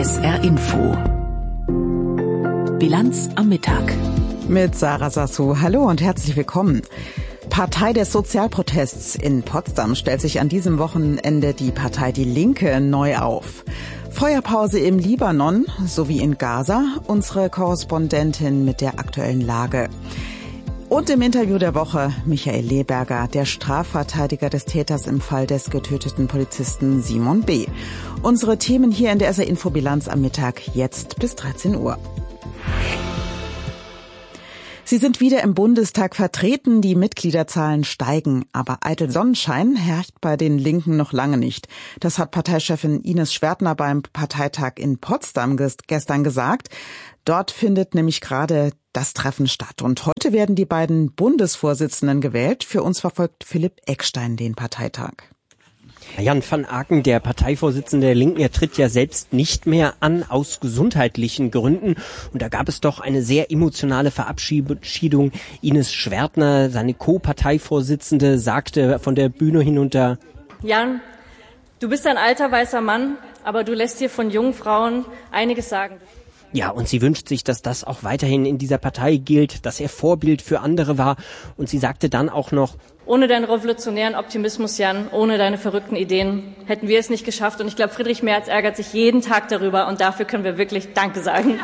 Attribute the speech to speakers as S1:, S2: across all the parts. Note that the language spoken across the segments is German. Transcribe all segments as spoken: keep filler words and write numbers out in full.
S1: S R Info. Bilanz am Mittag.
S2: Mit Sarah Sassou. Hallo und herzlich willkommen. Partei des Sozialprotests in Potsdam stellt sich an diesem Wochenende die Partei Die Linke neu auf. Feuerpause im Libanon sowie in Gaza, unsere Korrespondentin mit der aktuellen Lage. Und im Interview der Woche Michael Leberger, der Strafverteidiger des Täters im Fall des getöteten Polizisten Simon B. Unsere Themen hier in der S R Info Bilanz am Mittag, jetzt bis dreizehn Uhr. Sie sind wieder im Bundestag vertreten, die Mitgliederzahlen steigen, aber eitel Sonnenschein herrscht bei den Linken noch lange nicht. Das hat Parteichefin Ines Schwertner beim Parteitag in Potsdam gestern gesagt. Dort findet nämlich gerade das Treffen statt. Und heute werden die beiden Bundesvorsitzenden gewählt. Für uns verfolgt Philipp Eckstein den Parteitag.
S3: Jan van Aken, der Parteivorsitzende der Linken, er tritt ja selbst nicht mehr an aus gesundheitlichen Gründen. Und da gab es doch eine sehr emotionale Verabschiedung. Ines Schwertner, seine Co-Parteivorsitzende, sagte von der Bühne hinunter:
S4: Jan, du bist ein alter weißer Mann, aber du lässt dir von jungen Frauen einiges sagen.
S3: Ja, und sie wünscht sich, dass das auch weiterhin in dieser Partei gilt, dass er Vorbild für andere war. Und sie sagte dann auch noch:
S4: Ohne deinen revolutionären Optimismus, Jan, ohne deine verrückten Ideen hätten wir es nicht geschafft. Und ich glaube, Friedrich Merz ärgert sich jeden Tag darüber. Und dafür können wir wirklich Danke sagen.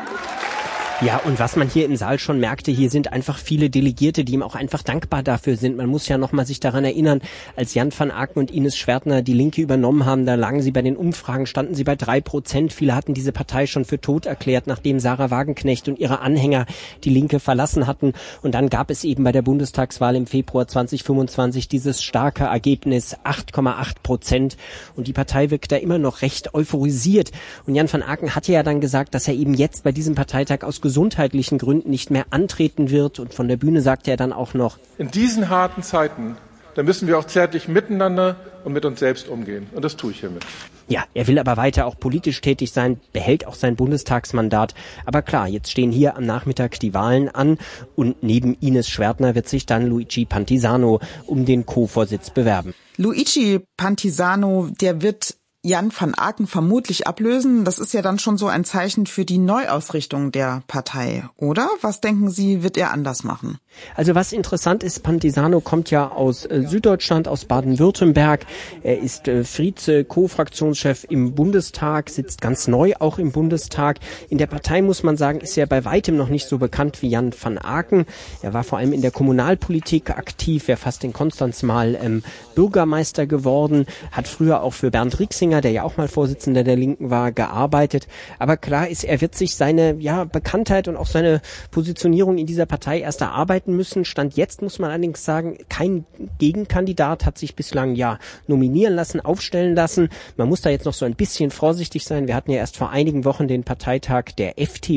S3: Ja, und was man hier im Saal schon merkte, hier sind einfach viele Delegierte, die ihm auch einfach dankbar dafür sind. Man muss ja nochmal sich daran erinnern, als Jan van Aken und Ines Schwertner die Linke übernommen haben, da lagen sie bei den Umfragen, standen sie bei drei Prozent. Viele hatten diese Partei schon für tot erklärt, nachdem Sarah Wagenknecht und ihre Anhänger die Linke verlassen hatten. Und dann gab es eben bei der Bundestagswahl im Februar zweitausendfünfundzwanzig dieses starke Ergebnis, acht Komma acht Prozent. Und die Partei wirkt da immer noch recht euphorisiert. Und Jan van Aken hatte ja dann gesagt, dass er eben jetzt bei diesem Parteitag aus gesundheitlichen Gründen nicht mehr antreten wird. Und von der Bühne sagte er dann auch noch:
S5: In diesen harten Zeiten, da müssen wir auch zärtlich miteinander und mit uns selbst umgehen. Und das tue ich hiermit.
S3: Ja, er will aber weiter auch politisch tätig sein, behält auch sein Bundestagsmandat. Aber klar, jetzt stehen hier am Nachmittag die Wahlen an und neben Ines Schwertner wird sich dann Luigi Pantisano um den Co-Vorsitz bewerben.
S2: Luigi Pantisano, der wird Jan van Aken vermutlich ablösen. Das ist ja dann schon so ein Zeichen für die Neuausrichtung der Partei, oder? Was denken Sie, wird er anders machen?
S3: Also was interessant ist, Pantisano kommt ja aus äh, Süddeutschland, aus Baden-Württemberg. Er ist äh, Vize, Co-Fraktionschef im Bundestag, sitzt ganz neu auch im Bundestag. In der Partei, muss man sagen, ist er bei weitem noch nicht so bekannt wie Jan van Aken. Er war vor allem in der Kommunalpolitik aktiv, er fast in Konstanz mal ähm, Bürgermeister geworden, hat früher auch für Bernd Rixinger, der ja auch mal Vorsitzender der Linken war, gearbeitet. Aber klar ist, er wird sich seine ja Bekanntheit und auch seine Positionierung in dieser Partei erst erarbeiten müssen. Stand jetzt, muss man allerdings sagen, kein Gegenkandidat hat sich bislang ja nominieren lassen, aufstellen lassen. Man muss da jetzt noch so ein bisschen vorsichtig sein. Wir hatten ja erst vor einigen Wochen den Parteitag der F D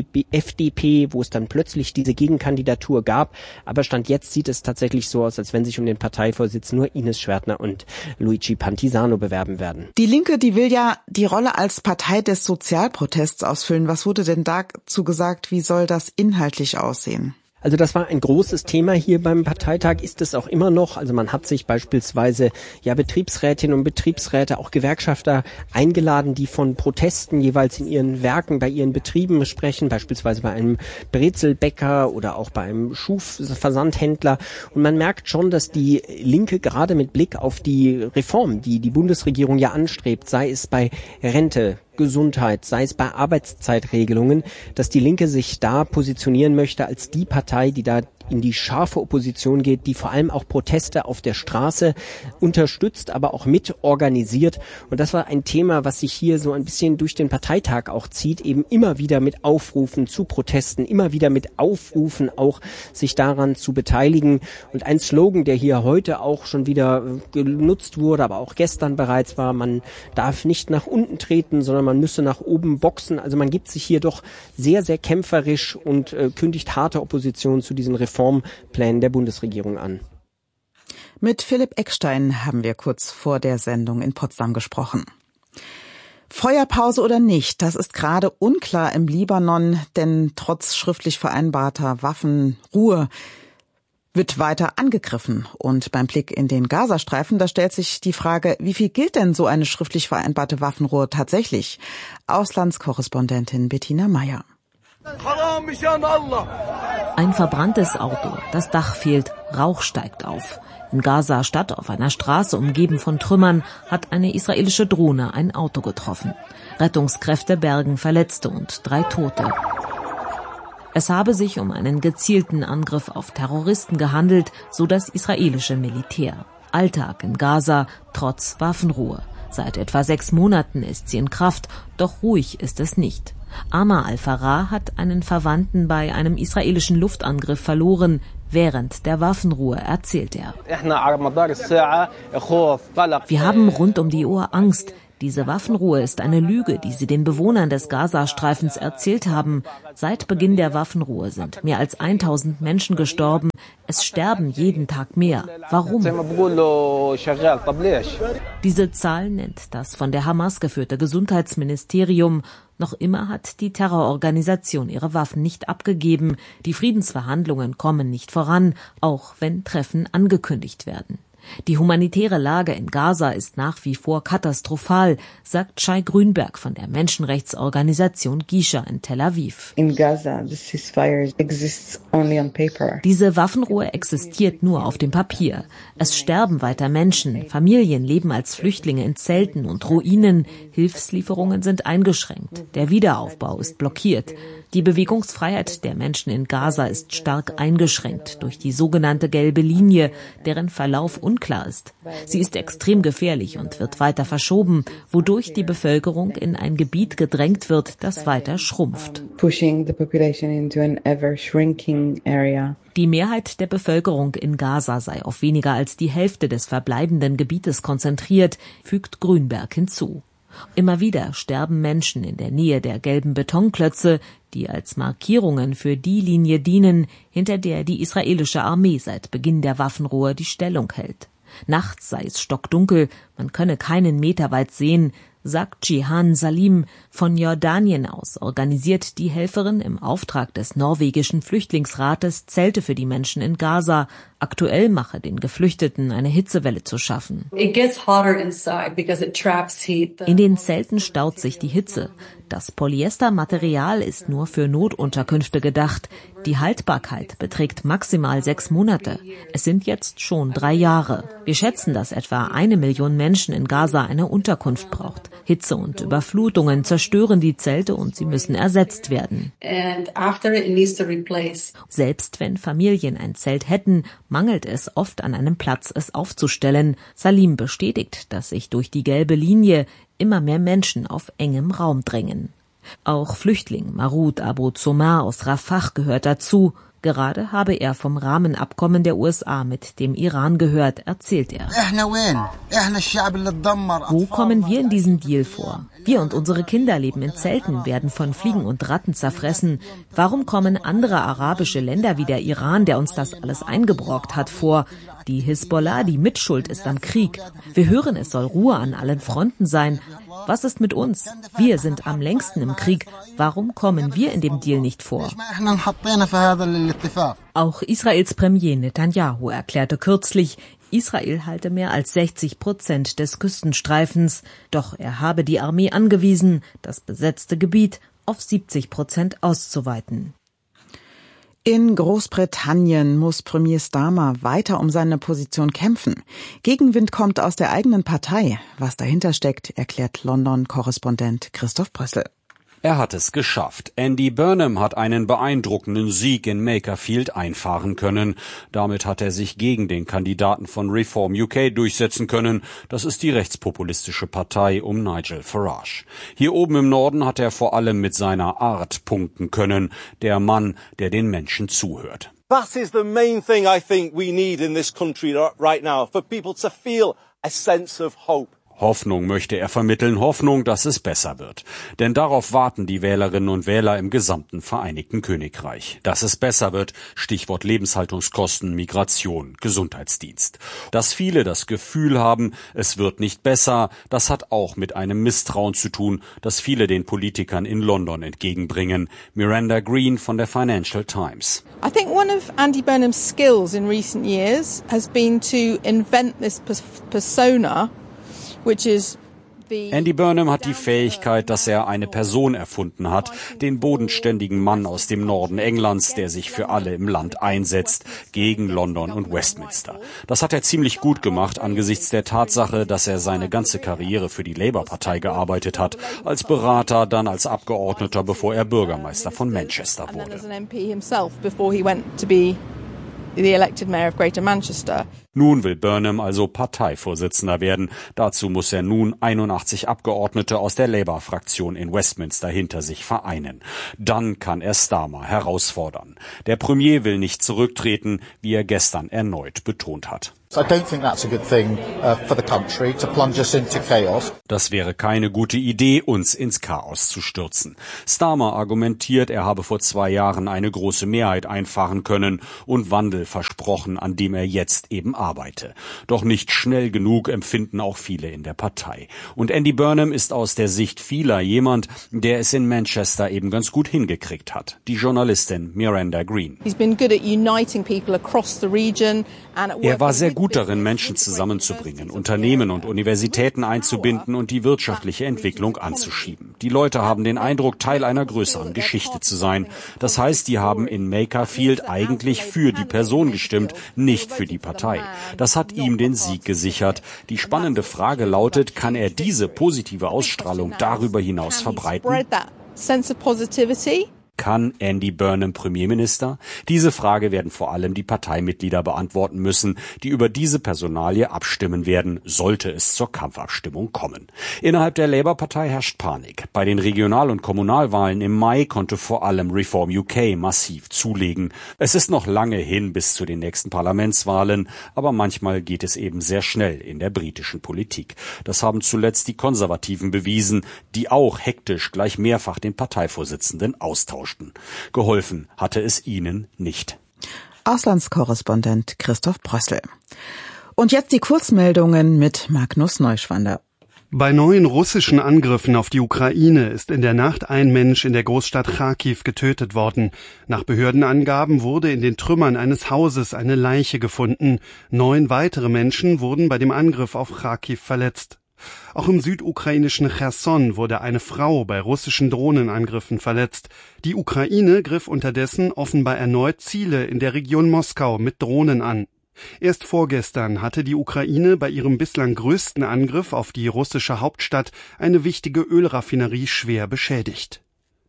S3: P, wo es dann plötzlich diese Gegenkandidatur gab. Aber Stand jetzt sieht es tatsächlich so aus, als wenn sich um den Parteivorsitz nur Ines Schwertner und Luigi Pantisano bewerben werden.
S2: Die Linke, die will ja die Rolle als Partei des Sozialprotests ausfüllen. Was wurde denn dazu gesagt? Wie soll das inhaltlich aussehen?
S3: Also das war ein großes Thema hier beim Parteitag, ist es auch immer noch. Also man hat sich beispielsweise ja Betriebsrätinnen und Betriebsräte, auch Gewerkschafter eingeladen, die von Protesten jeweils in ihren Werken, bei ihren Betrieben sprechen, beispielsweise bei einem Brezelbäcker oder auch bei einem Schuhversandhändler. Und man merkt schon, dass die Linke gerade mit Blick auf die Reform, die die Bundesregierung ja anstrebt, sei es bei Rente, Gesundheit, sei es bei Arbeitszeitregelungen, dass die Linke sich da positionieren möchte als die Partei, die da in die scharfe Opposition geht, die vor allem auch Proteste auf der Straße unterstützt, aber auch mit organisiert. Und das war ein Thema, was sich hier so ein bisschen durch den Parteitag auch zieht, eben immer wieder mit Aufrufen zu Protesten, immer wieder mit Aufrufen auch sich daran zu beteiligen. Und ein Slogan, der hier heute auch schon wieder genutzt wurde, aber auch gestern bereits war: Man darf nicht nach unten treten, sondern man müsse nach oben boxen. Also man gibt sich hier doch sehr, sehr kämpferisch und äh, kündigt harte Opposition zu diesen Reformplänen der Bundesregierung an.
S2: Mit Philipp Eckstein haben wir kurz vor der Sendung in Potsdam gesprochen. Feuerpause oder nicht, das ist gerade unklar im Libanon, denn trotz schriftlich vereinbarter Waffenruhe wird weiter angegriffen. Und beim Blick in den Gazastreifen, da stellt sich die Frage, wie viel gilt denn so eine schriftlich vereinbarte Waffenruhe tatsächlich? Auslandskorrespondentin Bettina Meyer.
S1: Ein verbranntes Auto, das Dach fehlt, Rauch steigt auf. In Gaza-Stadt auf einer Straße umgeben von Trümmern hat eine israelische Drohne ein Auto getroffen. Rettungskräfte bergen Verletzte und drei Tote. Es habe sich um einen gezielten Angriff auf Terroristen gehandelt, so das israelische Militär. Alltag in Gaza trotz Waffenruhe. Seit etwa sechs Monaten ist sie in Kraft, doch ruhig ist es nicht. Amar al-Farah hat einen Verwandten bei einem israelischen Luftangriff verloren. Während der Waffenruhe erzählt er. Wir haben rund um die Uhr Angst. Diese Waffenruhe ist eine Lüge, die sie den Bewohnern des Gazastreifens erzählt haben. Seit Beginn der Waffenruhe sind mehr als tausend Menschen gestorben. Es sterben jeden Tag mehr. Warum? Diese Zahl nennt das von der Hamas geführte Gesundheitsministerium. Noch immer hat die Terrororganisation ihre Waffen nicht abgegeben. Die Friedensverhandlungen kommen nicht voran, auch wenn Treffen angekündigt werden. Die humanitäre Lage in Gaza ist nach wie vor katastrophal, sagt Shai Grünberg von der Menschenrechtsorganisation Gisha in Tel Aviv.
S6: In Gaza, the ceasefire exists only on paper.
S1: Diese Waffenruhe existiert nur auf dem Papier. Es sterben weiter Menschen, Familien leben als Flüchtlinge in Zelten und Ruinen, Hilfslieferungen sind eingeschränkt, der Wiederaufbau ist blockiert. Die Bewegungsfreiheit der Menschen in Gaza ist stark eingeschränkt durch die sogenannte gelbe Linie, deren Verlauf unklar ist. Sie ist extrem gefährlich und wird weiter verschoben, wodurch die Bevölkerung in ein Gebiet gedrängt wird, das weiter schrumpft.
S6: Pushing the population into an ever shrinking area.
S1: Die Mehrheit der Bevölkerung in Gaza sei auf weniger als die Hälfte des verbleibenden Gebietes konzentriert, fügt Grünberg hinzu. Immer wieder sterben Menschen in der Nähe der gelben Betonklötze, die als Markierungen für die Linie dienen, hinter der die israelische Armee seit Beginn der Waffenruhe die Stellung hält. Nachts sei es stockdunkel, man könne keinen Meter weit sehen, sagt Jihan Salim. Von Jordanien aus organisiert die Helferin im Auftrag des norwegischen Flüchtlingsrates Zelte für die Menschen in Gaza. Aktuell mache den Geflüchteten eine Hitzewelle zu schaffen. In den Zelten staut sich die Hitze. Das Polyestermaterial ist nur für Notunterkünfte gedacht. Die Haltbarkeit beträgt maximal sechs Monate. Es sind jetzt schon drei Jahre. Wir schätzen, dass etwa eine Million Menschen in Gaza eine Unterkunft braucht. Hitze und Überflutungen zerstören die Zelte und sie müssen ersetzt werden. Selbst wenn Familien ein Zelt hätten, mangelt es oft an einem Platz, es aufzustellen. Salim bestätigt, dass sich durch die gelbe Linie immer mehr Menschen auf engem Raum drängen. Auch Flüchtling Marud Abu Zomar aus Rafah gehört dazu. Gerade habe er vom Rahmenabkommen der U S A mit dem Iran gehört, erzählt er. Wo kommen wir in diesem Deal vor? Wir und unsere Kinder leben in Zelten, werden von Fliegen und Ratten zerfressen. Warum kommen andere arabische Länder wie der Iran, der uns das alles eingebrockt hat, vor? Die Hisbollah, die Mitschuld ist am Krieg. Wir hören, es soll Ruhe an allen Fronten sein. Was ist mit uns? Wir sind am längsten im Krieg. Warum kommen wir in dem Deal nicht vor? Auch Israels Premier Netanyahu erklärte kürzlich, Israel halte mehr als sechzig Prozent des Küstenstreifens. Doch er habe die Armee angewiesen, das besetzte Gebiet auf siebzig Prozent auszuweiten.
S2: In Großbritannien muss Premier Starmer weiter um seine Position kämpfen. Gegenwind kommt aus der eigenen Partei. Was dahinter steckt, erklärt London-Korrespondent Christoph Brössel.
S7: Er hat es geschafft. Andy Burnham hat einen beeindruckenden Sieg in Makerfield einfahren können. Damit hat er sich gegen den Kandidaten von Reform U K durchsetzen können. Das ist die rechtspopulistische Partei um Nigel Farage. Hier oben im Norden hat er vor allem mit seiner Art punkten können. Der Mann, der den Menschen zuhört.
S8: That is the main thing I think we need in this country right now, for people to feel a sense of hope.
S7: Hoffnung möchte er vermitteln, Hoffnung, dass es besser wird. Denn darauf warten die Wählerinnen und Wähler im gesamten Vereinigten Königreich. Dass es besser wird, Stichwort Lebenshaltungskosten, Migration, Gesundheitsdienst. Dass viele das Gefühl haben, es wird nicht besser, das hat auch mit einem Misstrauen zu tun, das viele den Politikern in London entgegenbringen. Miranda Green von der Financial Times.
S8: I think one of Andy Burnham's skills in recent years has been to invent this persona, which is
S7: Andy Burnham hat die Fähigkeit, dass er eine Person erfunden hat, den bodenständigen Mann aus dem Norden Englands, der sich für alle im Land einsetzt, gegen London und Westminster. Das hat er ziemlich gut gemacht angesichts der Tatsache, dass er seine ganze Karriere für die Labour-Partei gearbeitet hat, als Berater, dann als Abgeordneter, bevor er Bürgermeister von Manchester wurde.
S8: The elected mayor of Greater Manchester.
S7: Nun will Burnham also Parteivorsitzender werden. Dazu muss er nun einundachtzig Abgeordnete aus der Labour-Fraktion in Westminster hinter sich vereinen. Dann kann er Starmer herausfordern. Der Premier will nicht zurücktreten, wie er gestern erneut betont hat. Das wäre keine gute Idee, uns ins Chaos zu stürzen. Starmer argumentiert, er habe vor zwei Jahren eine große Mehrheit einfahren können und Wandel versprochen, an dem er jetzt eben arbeite. Doch nicht schnell genug empfinden auch viele in der Partei. Und Andy Burnham ist aus der Sicht vieler jemand, der es in Manchester eben ganz gut hingekriegt hat. Die Journalistin Miranda Green. Er war sehr gut darin, Menschen zusammenzubringen, Unternehmen und Universitäten einzubinden und die wirtschaftliche Entwicklung anzuschieben. Die Leute haben den Eindruck, Teil einer größeren Geschichte zu sein. Das heißt, die haben in Makerfield eigentlich für die Person gestimmt, nicht für die Partei. Das hat ihm den Sieg gesichert. Die spannende Frage lautet, kann er diese positive Ausstrahlung darüber hinaus verbreiten? Kann Andy Burnham Premierminister? Diese Frage werden vor allem die Parteimitglieder beantworten müssen, die über diese Personalie abstimmen werden, sollte es zur Kampfabstimmung kommen. Innerhalb der Labour-Partei herrscht Panik. Bei den Regional- und Kommunalwahlen im Mai konnte vor allem Reform U K massiv zulegen. Es ist noch lange hin bis zu den nächsten Parlamentswahlen, aber manchmal geht es eben sehr schnell in der britischen Politik. Das haben zuletzt die Konservativen bewiesen, die auch hektisch gleich mehrfach den Parteivorsitzenden austauschen. Geholfen hatte es ihnen nicht.
S2: Auslandskorrespondent Christoph Brössel. Und jetzt die Kurzmeldungen mit Magnus Neuschwander.
S9: Bei neuen russischen Angriffen auf die Ukraine ist in der Nacht ein Mensch in der Großstadt Charkiw getötet worden. Nach Behördenangaben wurde in den Trümmern eines Hauses eine Leiche gefunden. Neun weitere Menschen wurden bei dem Angriff auf Charkiw verletzt. Auch im südukrainischen Cherson wurde eine Frau bei russischen Drohnenangriffen verletzt. Die Ukraine griff unterdessen offenbar erneut Ziele in der Region Moskau mit Drohnen an. Erst vorgestern hatte die Ukraine bei ihrem bislang größten Angriff auf die russische Hauptstadt eine wichtige Ölraffinerie schwer beschädigt.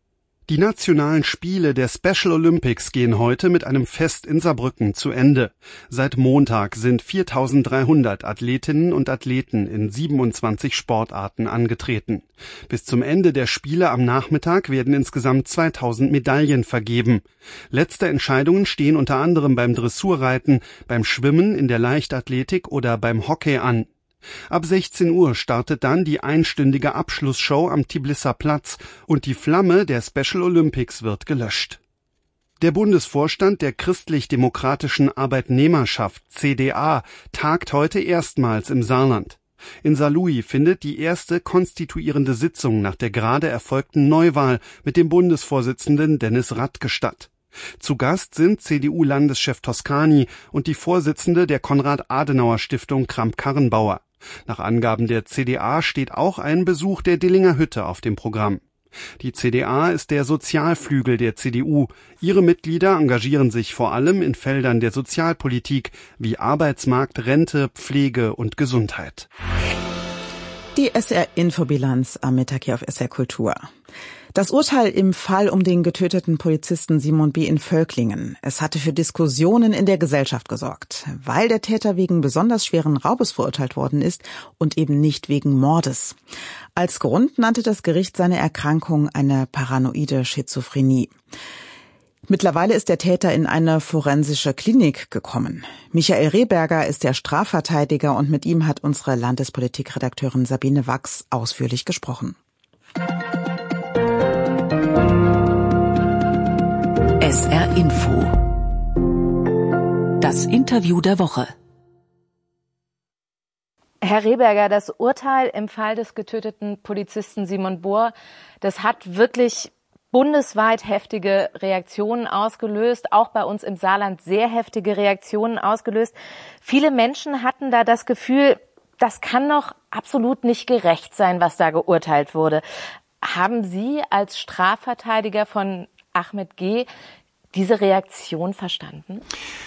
S9: Die nationalen Spiele der Special Olympics gehen heute mit einem Fest in Saarbrücken zu Ende. Seit Montag sind viertausenddreihundert Athletinnen und Athleten in siebenundzwanzig Sportarten angetreten. Bis zum Ende der Spiele am Nachmittag werden insgesamt zweitausend Medaillen vergeben. Letzte Entscheidungen stehen unter anderem beim Dressurreiten, beim Schwimmen, in der Leichtathletik oder beim Hockey an. Ab sechzehn Uhr startet dann die einstündige Abschlussshow am Tiblisser Platz und die Flamme der Special Olympics wird gelöscht. Der Bundesvorstand der christlich-demokratischen Arbeitnehmerschaft C D A tagt heute erstmals im Saarland. In Saarlouis findet die erste konstituierende Sitzung nach der gerade erfolgten Neuwahl mit dem Bundesvorsitzenden Dennis Radke statt. Zu Gast sind C D U-Landeschef Toscani und die Vorsitzende der Konrad-Adenauer-Stiftung Kramp-Karrenbauer. Nach Angaben der C D A steht auch ein Besuch der Dillinger Hütte auf dem Programm. Die C D A ist der Sozialflügel der C D U. Ihre Mitglieder engagieren sich vor allem in Feldern der Sozialpolitik wie Arbeitsmarkt, Rente, Pflege und Gesundheit.
S2: Die S R-Infobilanz am Mittag hier auf S R Kultur. Das Urteil im Fall um den getöteten Polizisten Simon B. in Völklingen. Es hatte für Diskussionen in der Gesellschaft gesorgt, weil der Täter wegen besonders schweren Raubes verurteilt worden ist und eben nicht wegen Mordes. Als Grund nannte das Gericht seine Erkrankung eine paranoide Schizophrenie. Mittlerweile ist der Täter in eine forensische Klinik gekommen. Michael Rehberger ist der Strafverteidiger und mit ihm hat unsere Landespolitikredakteurin Sabine Wachs ausführlich gesprochen.
S1: S R Info. Das Interview der Woche.
S10: Herr Rehberger, das Urteil im Fall des getöteten Polizisten Simon Bohr, das hat wirklich bundesweit heftige Reaktionen ausgelöst, auch bei uns im Saarland sehr heftige Reaktionen ausgelöst. Viele Menschen hatten da das Gefühl, das kann doch absolut nicht gerecht sein, was da geurteilt wurde. Haben Sie als Strafverteidiger von Ahmed G. diese Reaktion verstanden?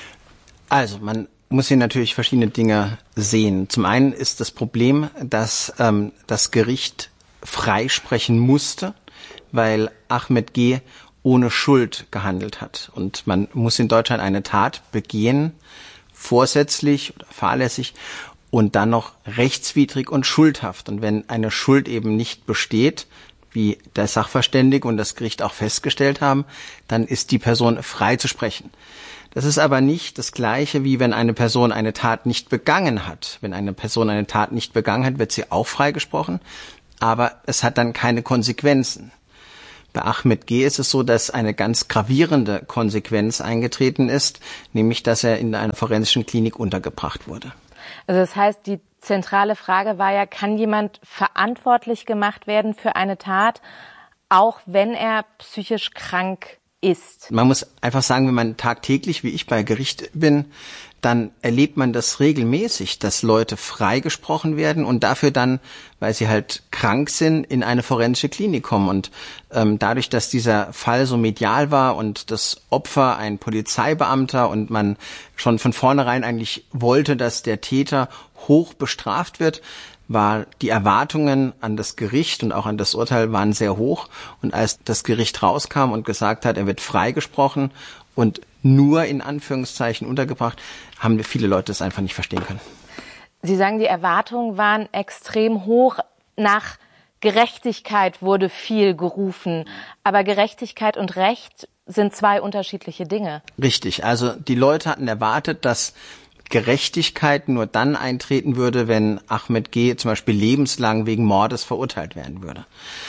S11: Also, man muss hier natürlich verschiedene Dinge sehen. Zum einen ist das Problem, dass ähm, das Gericht freisprechen musste, weil Ahmed G. ohne Schuld gehandelt hat. Und man muss in Deutschland eine Tat begehen, vorsätzlich oder fahrlässig und dann noch rechtswidrig und schuldhaft. Und wenn eine Schuld eben nicht besteht, wie der Sachverständige und das Gericht auch festgestellt haben, dann ist die Person frei zu sprechen. Das ist aber nicht das Gleiche, wie wenn eine Person eine Tat nicht begangen hat. Wenn eine Person eine Tat nicht begangen hat, wird sie auch freigesprochen, aber es hat dann keine Konsequenzen. Bei Ahmed G. ist es so, dass eine ganz gravierende Konsequenz eingetreten ist, nämlich dass er in einer forensischen Klinik untergebracht wurde.
S10: Also das heißt, die zentrale Frage war ja, kann jemand verantwortlich gemacht werden für eine Tat, auch wenn er psychisch krank ist?
S11: Man muss einfach sagen, wenn man tagtäglich, wie ich, bei Gericht bin, dann erlebt man das regelmäßig, dass Leute freigesprochen werden und dafür dann, weil sie halt krank sind, in eine forensische Klinik kommen. Und ähm, dadurch, dass dieser Fall so medial war und das Opfer ein Polizeibeamter und man schon von vornherein eigentlich wollte, dass der Täter hoch bestraft wird, war die Erwartungen an das Gericht und auch an das Urteil waren sehr hoch. Und als das Gericht rauskam und gesagt hat, er wird freigesprochen und nur in Anführungszeichen untergebracht, haben viele Leute das einfach nicht verstehen können.
S10: Sie sagen, die Erwartungen waren extrem hoch. Nach Gerechtigkeit wurde viel gerufen. Aber Gerechtigkeit und Recht sind zwei unterschiedliche Dinge.
S11: Richtig. Also die Leute hatten erwartet, dass Gerechtigkeit nur dann eintreten würde, wenn Ahmed G. zum Beispiel lebenslang wegen Mordes verurteilt werden würde.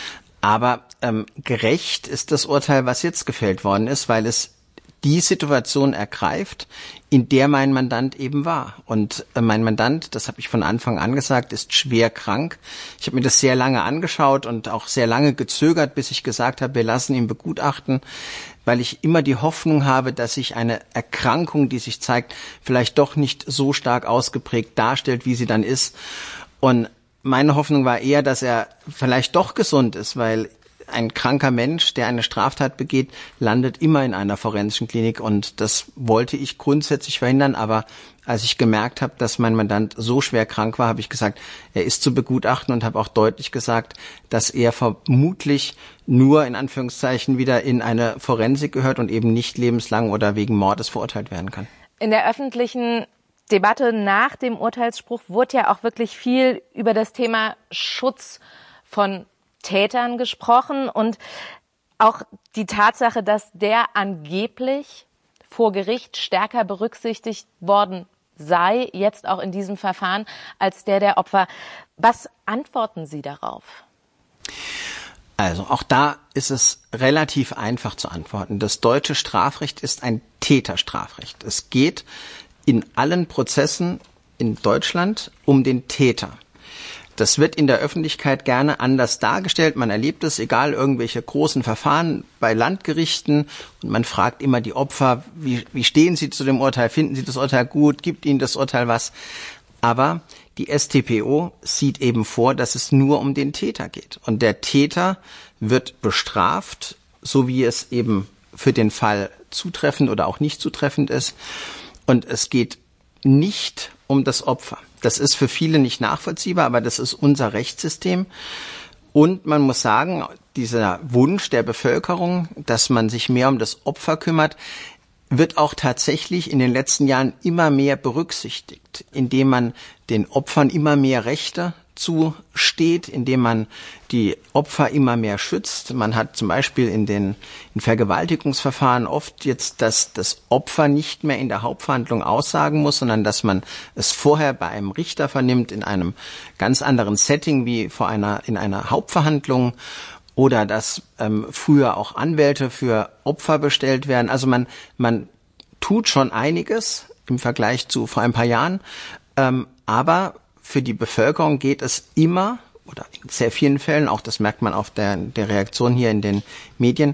S11: Aber ähm, gerecht ist das Urteil, was jetzt gefällt worden ist, weil es die Situation ergreift, in der mein Mandant eben war. Und äh, mein Mandant, das habe ich von Anfang an gesagt, ist schwer krank. Ich habe mir das sehr lange angeschaut und auch sehr lange gezögert, bis ich gesagt habe, wir lassen ihn begutachten, weil ich immer die Hoffnung habe, dass sich eine Erkrankung, die sich zeigt, vielleicht doch nicht so stark ausgeprägt darstellt, wie sie dann ist. Und meine Hoffnung war eher, dass er vielleicht doch gesund ist, weil ein kranker Mensch, der eine Straftat begeht, landet immer in einer forensischen Klinik und das wollte ich grundsätzlich verhindern, aber als ich gemerkt habe, dass mein Mandant so schwer krank war, habe ich gesagt, er ist zu begutachten und habe auch deutlich gesagt, dass er vermutlich nur in Anführungszeichen wieder in eine Forensik gehört und eben nicht lebenslang oder wegen Mordes verurteilt werden kann.
S10: In der öffentlichen Debatte nach dem Urteilsspruch wurde ja auch wirklich viel über das Thema Schutz von Tätern gesprochen und auch die Tatsache, dass der angeblich vor Gericht stärker berücksichtigt worden sei, jetzt auch in diesem Verfahren, als der der Opfer. Was antworten Sie darauf?
S11: Also auch da ist es relativ einfach zu antworten. Das deutsche Strafrecht ist ein Täterstrafrecht. Es geht in allen Prozessen in Deutschland um den Täter. Das wird in der Öffentlichkeit gerne anders dargestellt. Man erlebt es, egal irgendwelche großen Verfahren bei Landgerichten. Und man fragt immer die Opfer, wie, wie stehen sie zu dem Urteil? Finden sie das Urteil gut? Gibt ihnen das Urteil was? Aber die S t p o sieht eben vor, dass es nur um den Täter geht. Und der Täter wird bestraft, so wie es eben für den Fall zutreffend oder auch nicht zutreffend ist. Und es geht nicht um das Opfer. Das ist für viele nicht nachvollziehbar, aber das ist unser Rechtssystem. Und man muss sagen, dieser Wunsch der Bevölkerung, dass man sich mehr um das Opfer kümmert, wird auch tatsächlich in den letzten Jahren immer mehr berücksichtigt, indem man den Opfern immer mehr Rechte zusteht, indem man die Opfer immer mehr schützt. Man hat zum Beispiel in den in Vergewaltigungsverfahren oft jetzt, dass das Opfer nicht mehr in der Hauptverhandlung aussagen muss, sondern dass man es vorher bei einem Richter vernimmt in einem ganz anderen Setting wie vor einer in einer Hauptverhandlung. Oder dass ähm, früher auch Anwälte für Opfer bestellt werden. Also man man tut schon einiges im Vergleich zu vor ein paar Jahren, ähm, aber für die Bevölkerung geht es immer, oder in sehr vielen Fällen, auch das merkt man auf der, der Reaktion hier in den Medien,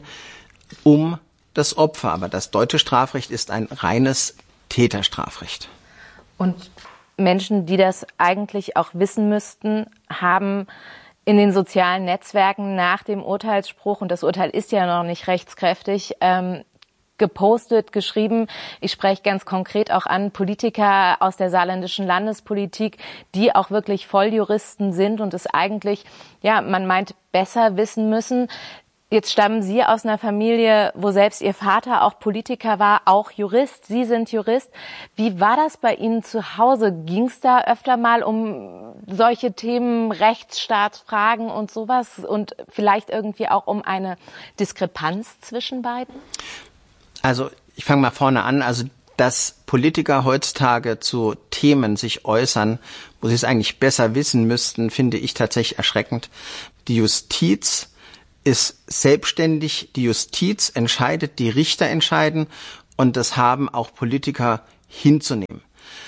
S11: um das Opfer. Aber das deutsche Strafrecht ist ein reines Täterstrafrecht.
S10: Und Menschen, die das eigentlich auch wissen müssten, haben in den sozialen Netzwerken nach dem Urteilsspruch, und das Urteil ist ja noch nicht rechtskräftig, ähm, gepostet, geschrieben. Ich spreche ganz konkret auch an Politiker aus der saarländischen Landespolitik, die auch wirklich Volljuristen sind und es eigentlich, ja, man meint, besser wissen müssen. Jetzt stammen Sie aus einer Familie, wo selbst Ihr Vater auch Politiker war, auch Jurist. Sie sind Jurist. Wie war das bei Ihnen zu Hause? Ging es da öfter mal um solche Themen, Rechtsstaatsfragen und sowas und vielleicht irgendwie auch um eine Diskrepanz zwischen beiden?
S11: Also ich fange mal vorne an. Also dass Politiker heutzutage zu Themen sich äußern, wo sie es eigentlich besser wissen müssten, finde ich tatsächlich erschreckend. Die Justiz ist selbstständig. Die Justiz entscheidet, die Richter entscheiden und das haben auch Politiker hinzunehmen.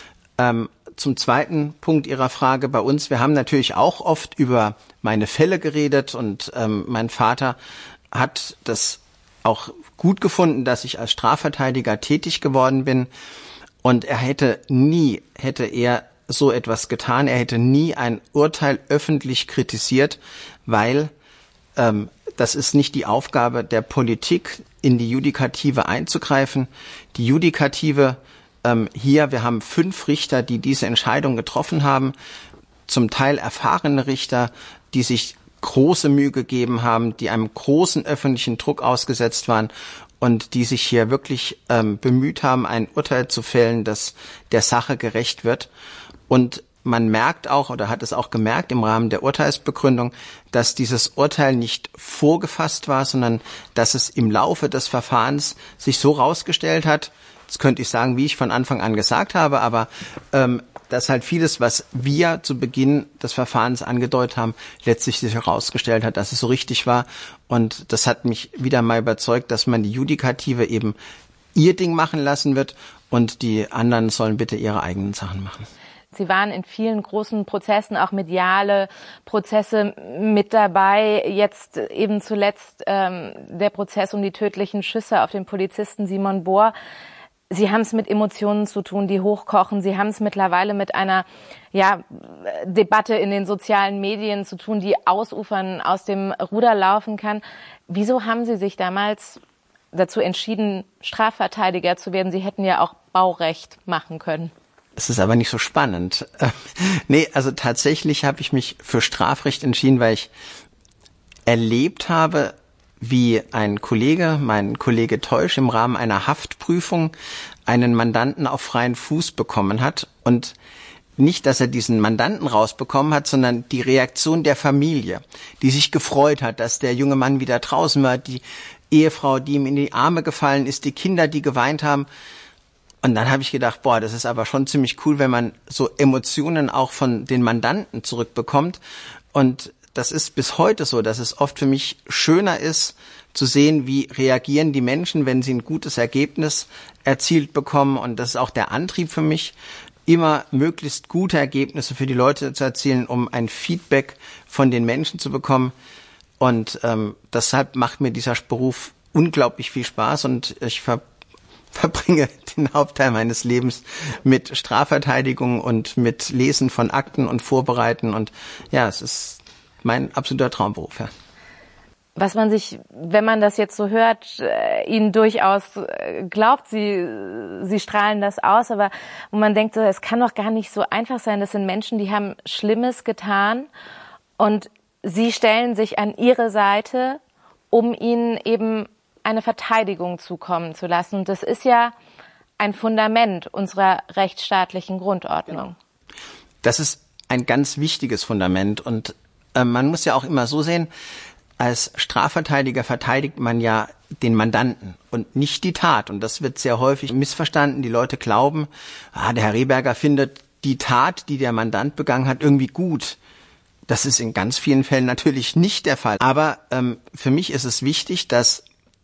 S11: Ähm, zum zweiten Punkt Ihrer Frage bei uns. Wir haben natürlich auch oft über meine Fälle geredet und ähm, mein Vater hat das auch gut gefunden, dass ich als Strafverteidiger tätig geworden bin und er hätte nie, hätte er so etwas getan, er hätte nie ein Urteil öffentlich kritisiert, weil ähm, das ist nicht die Aufgabe der Politik, in die Judikative einzugreifen. Die Judikative ähm, hier, wir haben fünf Richter, die diese Entscheidung getroffen haben, zum Teil erfahrene Richter, die sich große Mühe gegeben haben, die einem großen öffentlichen Druck ausgesetzt waren und die sich hier wirklich ähm, bemüht haben, ein Urteil zu fällen, das der Sache gerecht wird. Und man merkt auch, oder hat es auch gemerkt im Rahmen der Urteilsbegründung, dass dieses Urteil nicht vorgefasst war, sondern dass es im Laufe des Verfahrens sich so rausgestellt hat, das könnte ich sagen, wie ich von Anfang an gesagt habe, aber ähm, dass halt vieles, was wir zu Beginn des Verfahrens angedeutet haben, letztlich sich herausgestellt hat, dass es so richtig war. Und das hat mich wieder mal überzeugt, dass man die Judikative eben ihr Ding machen lassen wird und die anderen sollen bitte ihre eigenen Sachen machen.
S10: Sie waren in vielen großen Prozessen, auch mediale Prozesse mit dabei. Jetzt eben zuletzt ähm, der Prozess um die tödlichen Schüsse auf den Polizisten Simon Bohr. Sie haben es mit Emotionen zu tun, die hochkochen. Sie haben es mittlerweile mit einer ja, Debatte in den sozialen Medien zu tun, die ausufern, aus dem Ruder laufen kann. Wieso haben Sie sich damals dazu entschieden, Strafverteidiger zu werden? Sie hätten ja auch Baurecht machen können.
S11: Es ist aber nicht so spannend. Nee, also tatsächlich habe ich mich für Strafrecht entschieden, weil ich erlebt habe, wie ein Kollege, mein Kollege Teusch, im Rahmen einer Haftprüfung einen Mandanten auf freien Fuß bekommen hat. Und nicht, dass er diesen Mandanten rausbekommen hat, sondern die Reaktion der Familie, die sich gefreut hat, dass der junge Mann wieder draußen war, die Ehefrau, die ihm in die Arme gefallen ist, die Kinder, die geweint haben. Und dann habe ich gedacht, boah, das ist aber schon ziemlich cool, wenn man so Emotionen auch von den Mandanten zurückbekommt. Und das ist bis heute so, dass es oft für mich schöner ist, zu sehen, wie reagieren die Menschen, wenn sie ein gutes Ergebnis erzielt bekommen. Und das ist auch der Antrieb für mich, immer möglichst gute Ergebnisse für die Leute zu erzielen, um ein Feedback von den Menschen zu bekommen. Und ähm, deshalb macht mir dieser Beruf unglaublich viel Spaß und ich ver- verbringe den Hauptteil meines Lebens mit Strafverteidigung und mit Lesen von Akten und Vorbereiten. Und ja, es ist mein absoluter Traumberuf, ja.
S10: Was man sich, wenn man das jetzt so hört, äh, Ihnen durchaus äh, glaubt, Sie, Sie strahlen das aus, aber wo man denkt, so, es kann doch gar nicht so einfach sein. Das sind Menschen, die haben Schlimmes getan und Sie stellen sich an Ihre Seite, um ihnen eben eine Verteidigung zukommen zu lassen. Und das ist ja ein Fundament unserer rechtsstaatlichen Grundordnung.
S11: Das ist ein ganz wichtiges Fundament. Und äh, man muss ja auch immer so sehen, als Strafverteidiger verteidigt man ja den Mandanten und nicht die Tat. Und das wird sehr häufig missverstanden. Die Leute glauben, ah, der Herr Rehberger findet die Tat, die der Mandant begangen hat, irgendwie gut. Das ist in ganz vielen Fällen natürlich nicht der Fall. Aber ähm, für mich ist es wichtig, dass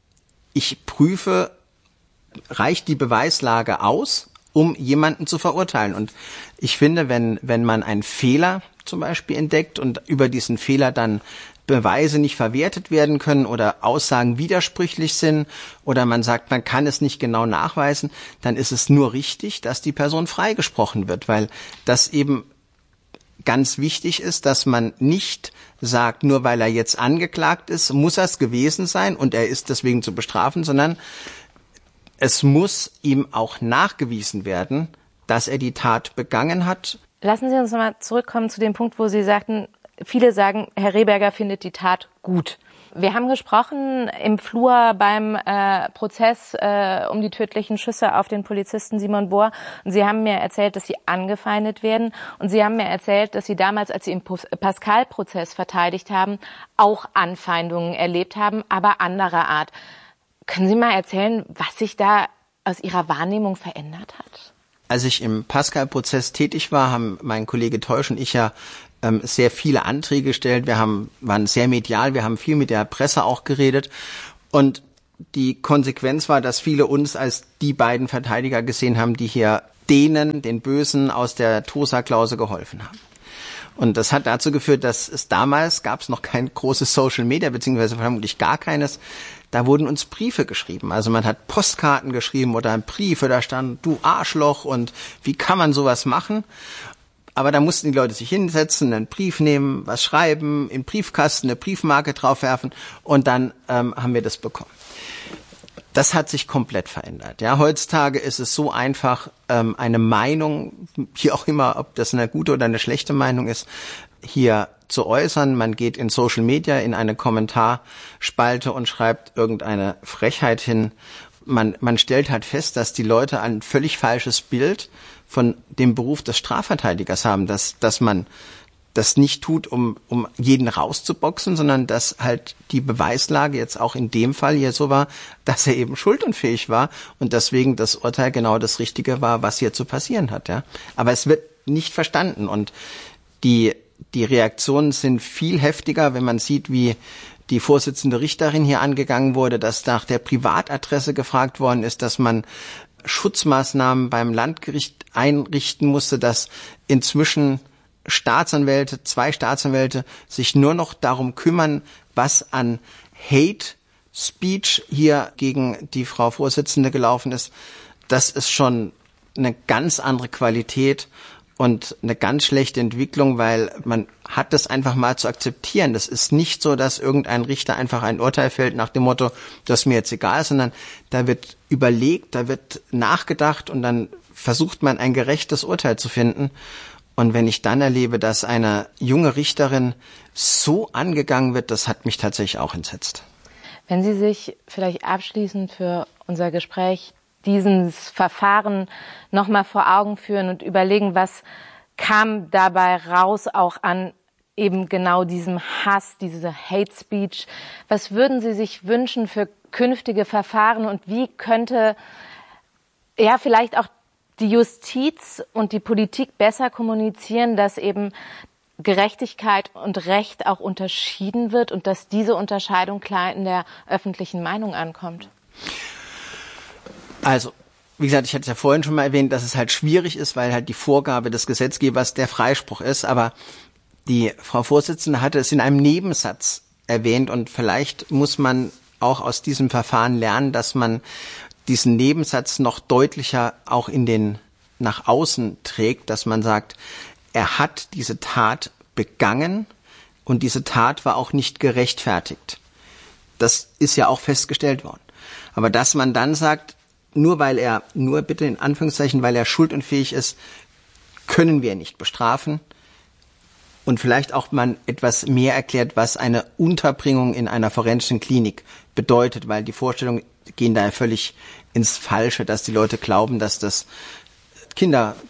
S11: ich prüfe, reicht die Beweislage aus, um jemanden zu verurteilen. Und ich finde, wenn wenn man einen Fehler zum Beispiel entdeckt und über diesen Fehler dann Beweise nicht verwertet werden können oder Aussagen widersprüchlich sind oder man sagt, man kann es nicht genau nachweisen, dann ist es nur richtig, dass die Person freigesprochen wird, weil das eben ganz wichtig ist, dass man nicht sagt, nur weil er jetzt angeklagt ist, muss er es gewesen sein und er ist deswegen zu bestrafen, sondern es muss ihm auch nachgewiesen werden, dass er die Tat begangen hat.
S10: Lassen Sie uns nochmal zurückkommen zu dem Punkt, wo Sie sagten, viele sagen, Herr Rehberger findet die Tat gut. Wir haben gesprochen im Flur beim äh, Prozess äh, um die tödlichen Schüsse auf den Polizisten Simon Bohr. Und Sie haben mir erzählt, dass Sie angefeindet werden. Und Sie haben mir erzählt, dass Sie damals, als Sie im Pascal-Prozess verteidigt haben, auch Anfeindungen erlebt haben, aber anderer Art. Können Sie mal erzählen, was sich da aus Ihrer Wahrnehmung verändert hat?
S11: Als ich im Pascal-Prozess tätig war, haben mein Kollege Teusch und ich ja ähm, sehr viele Anträge gestellt. Wir haben, waren sehr medial, wir haben viel mit der Presse auch geredet. Und die Konsequenz war, dass viele uns als die beiden Verteidiger gesehen haben, die hier denen, den Bösen, aus der Tosa-Klausel geholfen haben. Und das hat dazu geführt, dass es damals, gab es noch kein großes Social Media, beziehungsweise vermutlich gar keines, da wurden uns Briefe geschrieben. Also man hat Postkarten geschrieben oder Briefe, da stand, du Arschloch und wie kann man sowas machen? Aber da mussten die Leute sich hinsetzen, einen Brief nehmen, was schreiben, in den Briefkasten eine Briefmarke draufwerfen und dann ähm, haben wir das bekommen. Das hat sich komplett verändert. Ja, heutzutage ist es so einfach, ähm, eine Meinung, wie auch immer, ob das eine gute oder eine schlechte Meinung ist, hier zu äußern. Man geht in Social Media in eine Kommentarspalte und schreibt irgendeine Frechheit hin. Man, man stellt halt fest, dass die Leute ein völlig falsches Bild von dem Beruf des Strafverteidigers haben, dass, dass man das nicht tut, um, um jeden rauszuboxen, sondern dass halt die Beweislage jetzt auch in dem Fall hier so war, dass er eben schuldunfähig war und deswegen das Urteil genau das Richtige war, was hier zu passieren hat. Ja. Aber es wird nicht verstanden und die, die Reaktionen sind viel heftiger, wenn man sieht, wie die Vorsitzende Richterin hier angegangen wurde, dass nach der Privatadresse gefragt worden ist, dass man Schutzmaßnahmen beim Landgericht einrichten musste, dass inzwischen Staatsanwälte, zwei Staatsanwälte sich nur noch darum kümmern, was an Hate Speech hier gegen die Frau Vorsitzende gelaufen ist. Das ist schon eine ganz andere Qualität und eine ganz schlechte Entwicklung, weil man hat das einfach mal zu akzeptieren. Das ist nicht so, dass irgendein Richter einfach ein Urteil fällt nach dem Motto, das ist mir jetzt egal, sondern da wird überlegt, da wird nachgedacht und dann versucht man ein gerechtes Urteil zu finden. Und wenn ich dann erlebe, dass eine junge Richterin so angegangen wird, das hat mich tatsächlich auch entsetzt.
S10: Wenn Sie sich vielleicht abschließend für unser Gespräch dieses Verfahren nochmal vor Augen führen und überlegen, was kam dabei raus auch an eben genau diesem Hass, diese Hate Speech. Was würden Sie sich wünschen für künftige Verfahren und wie könnte ja vielleicht auch die Justiz und die Politik besser kommunizieren, dass eben Gerechtigkeit und Recht auch unterschieden wird und dass diese Unterscheidung klar in der öffentlichen Meinung ankommt?
S11: Also, wie gesagt, ich hatte es ja vorhin schon mal erwähnt, dass es halt schwierig ist, weil halt die Vorgabe des Gesetzgebers der Freispruch ist. Aber die Frau Vorsitzende hatte es in einem Nebensatz erwähnt und vielleicht muss man auch aus diesem Verfahren lernen, dass man diesen Nebensatz noch deutlicher auch in den nach außen trägt, dass man sagt, er hat diese Tat begangen und diese Tat war auch nicht gerechtfertigt. Das ist ja auch festgestellt worden. Aber dass man dann sagt, nur weil er, nur bitte in Anführungszeichen, weil er schuldunfähig ist, können wir ihn nicht bestrafen. Und vielleicht auch man etwas mehr erklärt, was eine Unterbringung in einer forensischen Klinik bedeutet, weil die Vorstellungen gehen da völlig ins Falsche, dass die Leute glauben, dass das Kinder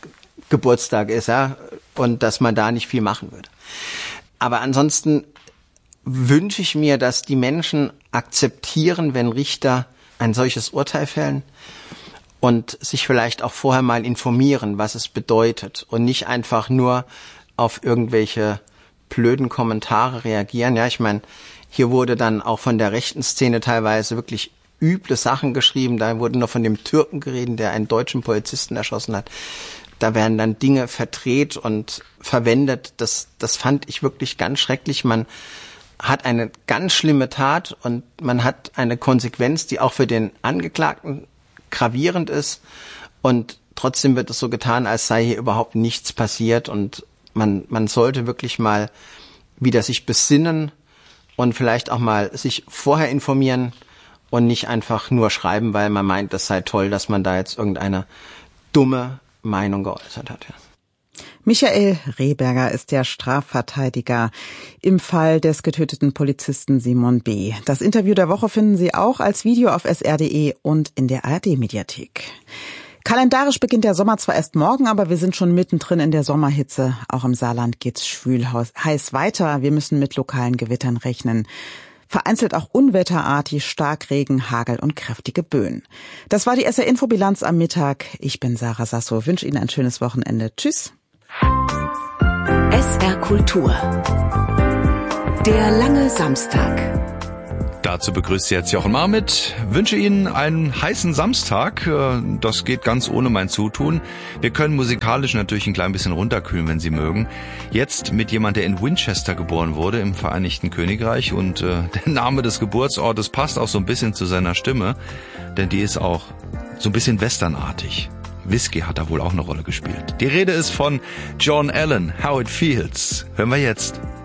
S11: Geburtstag ist, ja, und dass man da nicht viel machen würde. Aber ansonsten wünsche ich mir, dass die Menschen akzeptieren, wenn Richter ein solches Urteil fällen und sich vielleicht auch vorher mal informieren, was es bedeutet und nicht einfach nur auf irgendwelche blöden Kommentare reagieren. Ja, ich meine, hier wurde dann auch von der rechten Szene teilweise wirklich üble Sachen geschrieben. Da wurde noch von dem Türken geredet, der einen deutschen Polizisten erschossen hat. Da werden dann Dinge verdreht und verwendet. Das, das fand ich wirklich ganz schrecklich. Man hat eine ganz schlimme Tat und man hat eine Konsequenz, die auch für den Angeklagten gravierend ist. Und trotzdem wird es so getan, als sei hier überhaupt nichts passiert. Und man, man sollte wirklich mal wieder sich besinnen und vielleicht auch mal sich vorher informieren und nicht einfach nur schreiben, weil man meint, das sei toll, dass man da jetzt irgendeine dumme Meinung geäußert hat. Ja.
S2: Michael Rehberger ist der Strafverteidiger im Fall des getöteten Polizisten Simon B. Das Interview der Woche finden Sie auch als Video auf s r punkt d e und in der A R D-Mediathek. Kalendarisch beginnt der Sommer zwar erst morgen, aber wir sind schon mittendrin in der Sommerhitze. Auch im Saarland geht's schwül heiß weiter. Wir müssen mit lokalen Gewittern rechnen. Vereinzelt auch unwetterartig, Starkregen, Hagel und kräftige Böen. Das war die S R-Info-Bilanz am Mittag. Ich bin Sarah Sasso, wünsche Ihnen ein schönes Wochenende. Tschüss.
S12: S R Kultur. Der lange Samstag.
S13: Dazu begrüßt Sie jetzt Jochen Marmit. Wünsche Ihnen einen heißen Samstag. Das geht ganz ohne mein Zutun. Wir können musikalisch natürlich ein klein bisschen runterkühlen, wenn Sie mögen. Jetzt mit jemand, der in Winchester geboren wurde, im Vereinigten Königreich. Und äh, der Name des Geburtsortes passt auch so ein bisschen zu seiner Stimme, denn die ist auch so ein bisschen westernartig. Whisky hat da wohl auch eine Rolle gespielt. Die Rede ist von John Allen, How It Feels. Hören wir jetzt.